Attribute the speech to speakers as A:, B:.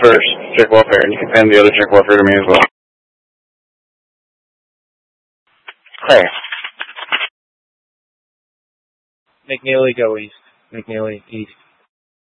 A: first. Check welfare, and you can send the other check welfare to me as well. Claire.
B: McNeely, go east. McNeely, east.